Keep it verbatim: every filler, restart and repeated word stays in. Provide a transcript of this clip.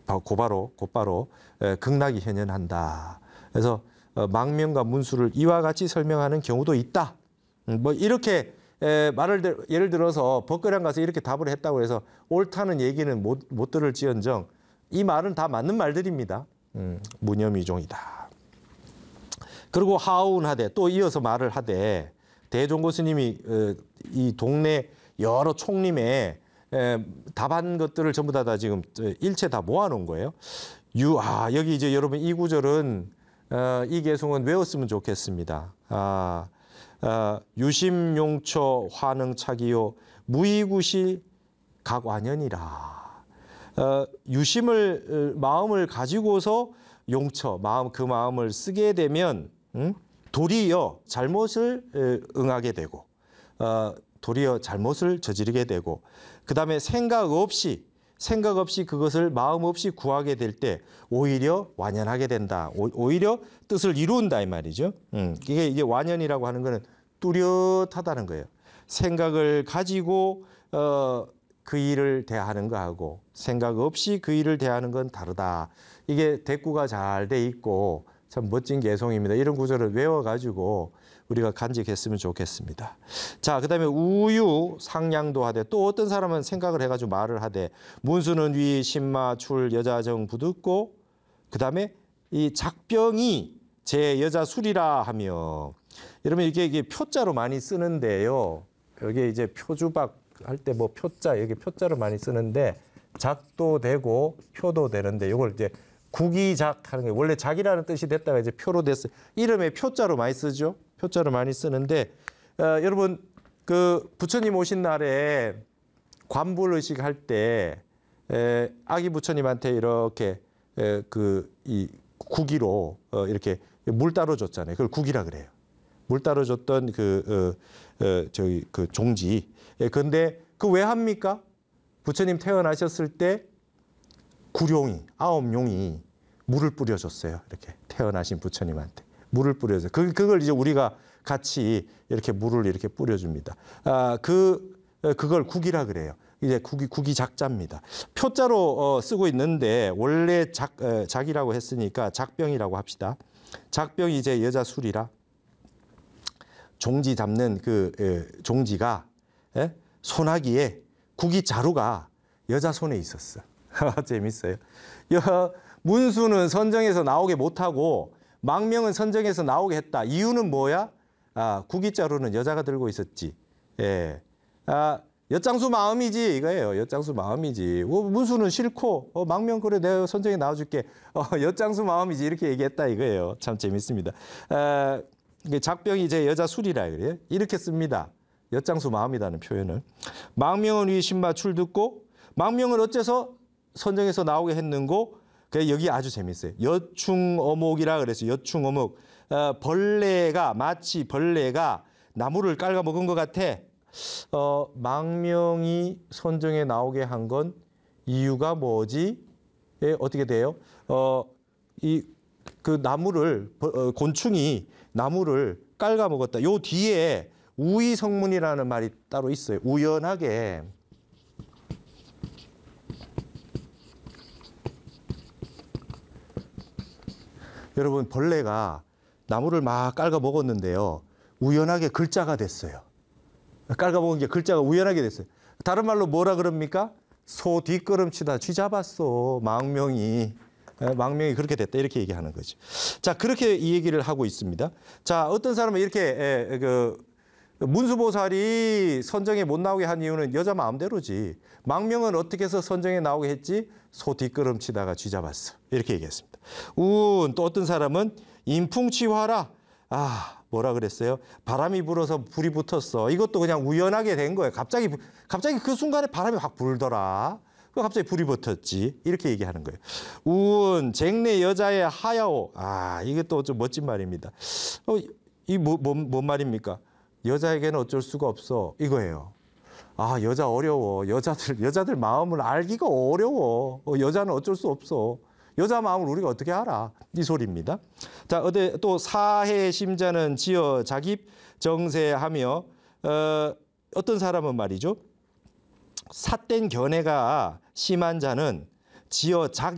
고바로 곧바로 극락이 현현한다. 그래서 망명과 문수를 이와 같이 설명하는 경우도 있다. 뭐 이렇게 말을 예를 들어서 법궤랑 가서 이렇게 답을 했다고 해서 옳다는 얘기는 못, 못 들을지언정 이 말은 다 맞는 말들입니다. 음, 무념이종이다. 그리고 하운하되 또 이어서 말을 하되 대종고 스님이 이 동네 여러 총림에 답한 것들을 전부 다, 다 지금 일체 다 모아놓은 거예요. 유, 아, 여기 이제 여러분 이 구절은 어, 이 개송은 외웠으면 좋겠습니다. 아, 어, 유심용처 화능차기요 무이구시 각완연이라. 어, 유심을 마음을 가지고서 용처 마음 그 마음을 쓰게 되면 음? 도리어 잘못을 응하게 되고 어, 도리어 잘못을 저지르게 되고 그 다음에 생각 없이 생각 없이 그것을 마음 없이 구하게 될 때 오히려 완연하게 된다. 오, 오히려 뜻을 이룬다 이 말이죠. 음, 이게 이게 완연이라고 하는 거는 뚜렷하다는 거예요. 생각을 가지고 어, 그 일을 대하는 거하고 생각 없이 그 일을 대하는 건 다르다. 이게 대꾸가 잘 돼 있고 참 멋진 개송입니다. 이런 구절을 외워가지고 우리가 간직했으면 좋겠습니다. 자, 그다음에 우유 상냥도 하되 또 어떤 사람은 생각을 해가지고 말을 하되 문수는 위 신마 출 여자정 부듣고 그다음에 이 작병이 제 여자 술이라 하며 여러분 이게 이게 표자로 많이 쓰는데요. 여기 이제 표주박 할 때 뭐 표자 여기 표자로 많이 쓰는데 작도 되고 표도 되는데 이걸 이제 국이작 하는 게 원래 작이라는 뜻이 됐다가 이제 표로 됐어요. 이름에 표자로 많이 쓰죠. 표자로 많이 쓰는데 어, 여러분 그 부처님 오신 날에 관불의식 할 때 아기 부처님한테 이렇게 그 이 국이로 어, 이렇게 물 따로 줬잖아요. 그걸 국이라 그래요. 물 따로 줬던 그 어, 어, 저기 그 종지. 예, 근데 그 왜 합니까? 부처님 태어나셨을 때 구룡이 아홉 용이 물을 뿌려줬어요. 이렇게 태어나신 부처님한테 물을 뿌려줘. 그 그걸 이제 우리가 같이 이렇게 물을 이렇게 뿌려줍니다. 아, 그 그걸 국이라 그래요. 이제 국이 국이 작자입니다. 표자로 어, 쓰고 있는데 원래 작 어, 작이라고 했으니까 작병이라고 합시다. 작병이 이제 여자 술이라 종지 잡는 그 에, 종지가 에? 소나기에 국이 자루가 여자 손에 있었어. 재밌어요. 여, 문수는 선정에서 나오게 못하고 망명은 선정에서 나오게 했다. 이유는 뭐야? 아, 국이자루는 여자가 들고 있었지. 예. 아, 엿장수 마음이지 이거예요. 엿장수 마음이지. 어, 문수는 싫고 어, 망명 그래 내가 선정에 나와줄게. 어, 엿장수 마음이지 이렇게 얘기했다 이거예요. 참 재밌습니다. 아, 작병이 이제 여자 술이라 그래요. 이렇게 씁니다. 엿장수 마음이라는 표현을. 망명은 위 신마 출 듣고 망명을 어째서 선정에서 나오게 했는고 여기 아주 재밌어요. 여충어목이라 그랬어요. 여충어목. 어, 벌레가 마치 벌레가 나무를 깔아 먹은 것 같아. 어, 망명이 선정에 나오게 한 건 이유가 뭐지? 예, 어떻게 돼요? 어, 이 그 나무를 어, 곤충이 나무를 깔아 먹었다. 요 뒤에 우의 성문이라는 말이 따로 있어요. 우연하게. 여러분 벌레가 나무를 막 깔아 먹었는데요. 우연하게 글자가 됐어요. 깔아 먹은 게 글자가 우연하게 됐어요. 다른 말로 뭐라 그럽니까? 소 뒷걸음치다 쥐잡았어. 망명이. 망명이 그렇게 됐다. 이렇게 얘기하는 거죠. 자, 그렇게 이 얘기를 하고 있습니다. 자, 어떤 사람은 이렇게 에, 그 문수보살이 선정에 못 나오게 한 이유는 여자 마음대로지. 망명은 어떻게 해서 선정에 나오게 했지? 소 뒷걸음치다가 쥐잡았어. 이렇게 얘기했습니다. 운, 또 어떤 사람은 인풍치화라. 아, 뭐라 그랬어요? 바람이 불어서 불이 붙었어. 이것도 그냥 우연하게 된 거예요. 갑자기, 갑자기 그 순간에 바람이 확 불더라. 갑자기 불이 붙었지. 이렇게 얘기하는 거예요. 운, 쟁내 여자의 하야오. 아, 이게 또 좀 멋진 말입니다. 어, 이 뭐, 뭐, 뭔 말입니까? 여자에게는 어쩔 수가 없어. 이거예요. 아, 여자 어려워. 여자들, 여자들 마음을 알기가 어려워. 어, 여자는 어쩔 수 없어. 여자 마음을 우리가 어떻게 알아? 이 소리입니다. 자, 어디 또 사해 심자는 지어 자깁 정세하며 어, 어떤 사람은 말이죠. 삿된 견해가 심한 자는 지어 작